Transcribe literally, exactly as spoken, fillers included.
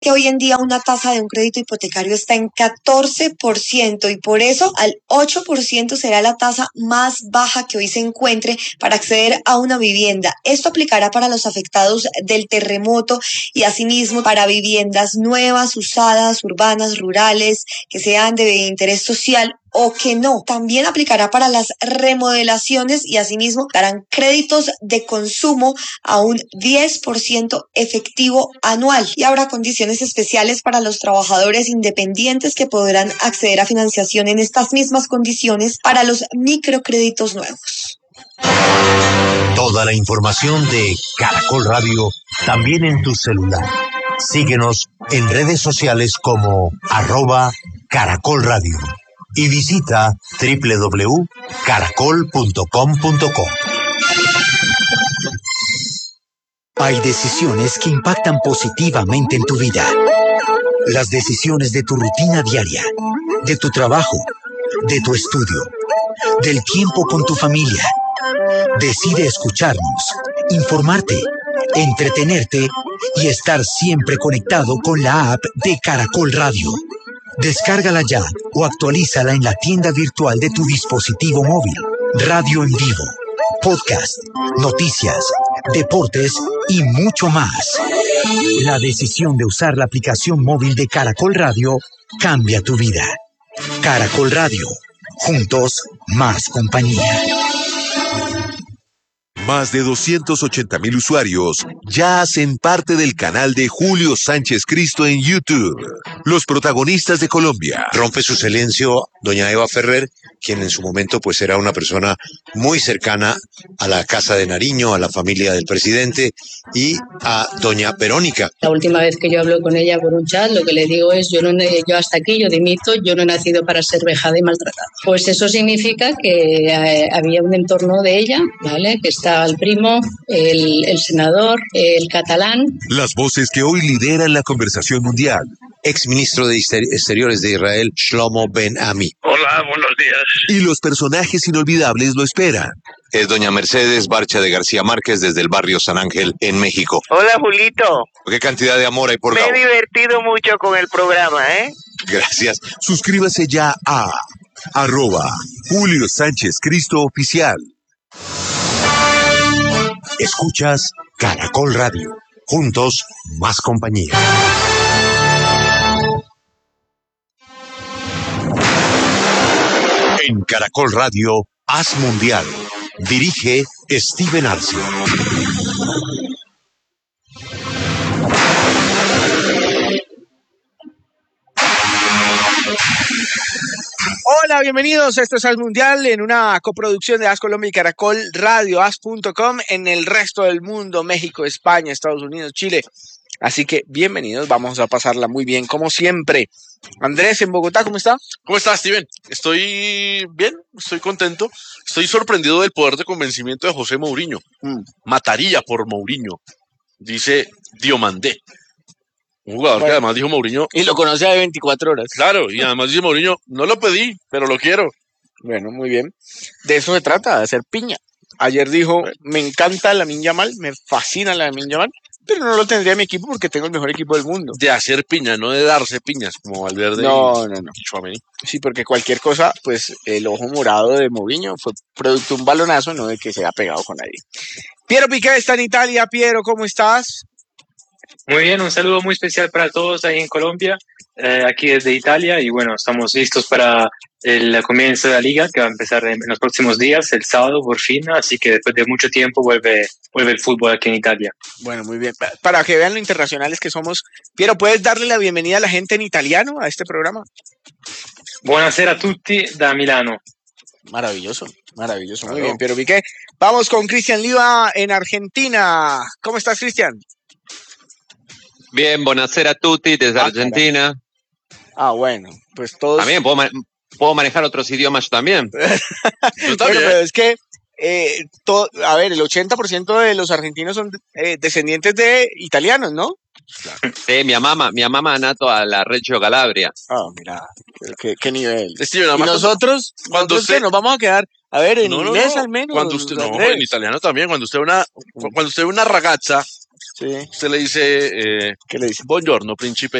que hoy en día una tasa de un crédito hipotecario está en catorce por ciento y por eso al ocho por ciento será la tasa más baja que hoy se encuentre para acceder a una vivienda. Esto aplicará para los afectados del terremoto y asimismo para viviendas nuevas, usadas, urbanas, rurales, que sean de interés social o que no. También aplicará para las remodelaciones y asimismo darán créditos de consumo a un diez por ciento efectivo anual. Y habrá condiciones especiales para los trabajadores independientes que podrán acceder a financiación en estas mismas condiciones para los microcréditos nuevos. Toda la información de Caracol Radio también en tu celular. Síguenos en redes sociales como arroba Caracol Radio. Y visita doble u doble u doble u punto caracol punto com punto co. Hay decisiones que impactan positivamente en tu vida. Las decisiones de tu rutina diaria, de tu trabajo, de tu estudio, del tiempo con tu familia. Decide escucharnos, informarte, entretenerte y estar siempre conectado con la app de Caracol Radio. Descárgala ya o actualízala en la tienda virtual de tu dispositivo móvil. Radio en vivo, podcast, noticias, deportes y mucho más. La decisión de usar la aplicación móvil de Caracol Radio cambia tu vida. Caracol Radio, juntos, más compañía. Más de doscientos ochenta mil usuarios ya hacen parte del canal de Julio Sánchez Cristo en YouTube. Los protagonistas de Colombia. Rompe su silencio doña Eva Ferrer, quien en su momento pues era una persona muy cercana a la Casa de Nariño, a la familia del presidente y a doña Verónica. La última vez que yo hablo con ella por un chat, lo que le digo es, yo, no, yo hasta aquí, yo dimito, yo no he nacido para ser vejada y maltratada. Pues eso significa que eh, había un entorno de ella, ¿vale? Que está el primo, el, el senador, el catalán. Las voces que hoy lideran la conversación mundial. Exministro de Exteriores de Israel, Shlomo Ben Ami. Hola, buenos días. Y los personajes inolvidables lo esperan. Es doña Mercedes Barcha de García Márquez desde el barrio San Ángel en México. Hola, Julito. ¿Qué cantidad de amor hay por Me Gabo? he divertido mucho con el programa, ¿eh? Gracias. Suscríbase ya a arroba Julio Sánchez Cristo Oficial. Escuchas Caracol Radio. Juntos, más compañía. En Caracol Radio, Haz Mundial. Dirige Steven Arce. Hola, bienvenidos. Esto es Haz Mundial en una coproducción de Haz Colombia y Caracol Radio, haz punto com en el resto del mundo, México, España, Estados Unidos, Chile. Así que bienvenidos, vamos a pasarla muy bien, como siempre. Andrés, en Bogotá, ¿cómo está? ¿Cómo estás, Steven? Estoy bien, estoy contento. Estoy sorprendido del poder de convencimiento de José Mourinho. Mm. Mataría por Mourinho, dice Diomandé. Un jugador bueno, que además dijo Mourinho. Y lo conoce de veinticuatro horas. Claro, y además dice Mourinho, no lo pedí, pero lo quiero. Bueno, muy bien. De eso se trata, de hacer piña. Ayer dijo, bueno, me encanta Lamine Yamal, me fascina Lamine Yamal, pero no lo tendría en mi equipo porque tengo el mejor equipo del mundo. De hacer piña, no de darse piñas, como Valverde no, y, no, no. y Tchouaméni. Sí, porque cualquier cosa, pues el ojo morado de Mourinho fue producto de un balonazo, no de que se haya pegado con nadie. Piero Piqué está en Italia. Piero, ¿cómo estás? Muy bien, un saludo muy especial para todos ahí en Colombia, eh, aquí desde Italia, y bueno, estamos listos para el comienzo de la liga que va a empezar en los próximos días, el sábado por fin, así que después de mucho tiempo vuelve, vuelve el fútbol aquí en Italia. Bueno, muy bien, para que vean lo internacionales que somos, Piero, ¿puedes darle la bienvenida a la gente en italiano a este programa? Buonasera a tutti da Milano. Maravilloso, maravilloso, muy bien, Piero Piqué. Vamos con Cristian Liva en Argentina. ¿Cómo estás, Cristian? Bien, buonasera a tutti desde ah, Argentina. Ah, bueno, pues todos... También puedo, ma- puedo manejar otros idiomas también. Yo también. Bueno, pero es que, eh, to- a ver, el ochenta por ciento de los argentinos son eh, descendientes de italianos, ¿no? Claro. Sí, mi mamá, mi mamá nato a la Reggio Calabria. Ah, mira, qué, qué nivel. Sí, y nosotros, cuando usted nos vamos a quedar, a ver, en no, inglés no, no. al menos. Cuando usted, no, en italiano también, cuando usted ve una, cuando usted ve una ragazza, Sí. Usted le dice, eh, ¿Qué le dice? buongiorno, príncipe.